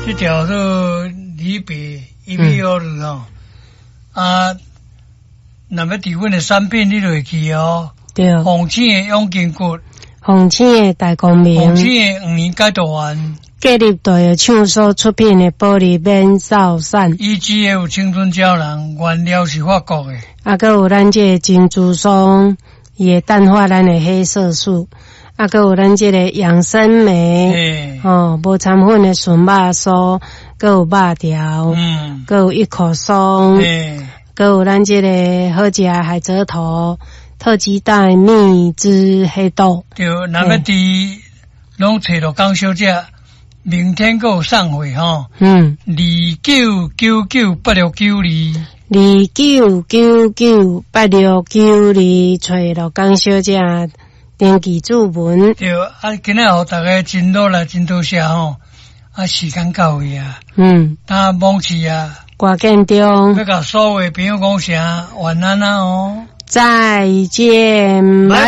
这条做离别1B2哦，那么伫阮的产品你就会记哦。对。红青的永筋骨，红青的大光明，红青的5年解毒丸，建立大有厂所出品的玻璃免扫散，EG 有青春胶囊，原料是法国的。还有咱这个珍珠松，伊会淡化咱的黑色素。还有咱这个养生酶，无掺粉的纯肉酥，还有肉条，还有一口松，还有咱这个好食海蜇头、特鸡蛋、蜜汁黑豆。对，那个伫拢找到江小姐，明天还有送货吼。299982，29998692，找到江小姐。登记注文对，今仔互大家真努力，真多谢吼。时间到位啊。当忘记啊。挂建中要甲所有朋友讲声晚安啊哦。再见。